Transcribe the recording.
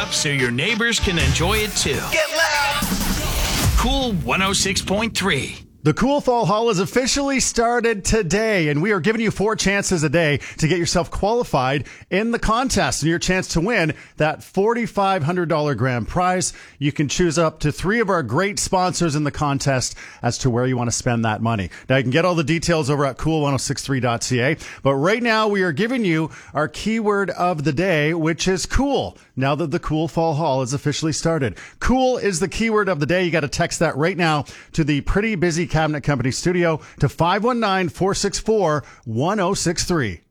up so your neighbors can enjoy it too. Get loud! Cool 106.3. The Cool Fall Haul is officially started today, and we are giving you 4 chances a day to get yourself qualified in the contest and your chance to win that $4,500 grand prize. You can choose up to 3 of our great sponsors in the contest as to where you want to spend that money. Now, you can get all the details over at cool1063.ca, but right now we are giving you our keyword of the day, which is cool. Now that the Cool Fall Haul is officially started. Cool is the keyword of the day. You got to text that right now to the Pretty Busy Cabinet Company studio to 519-464-1063.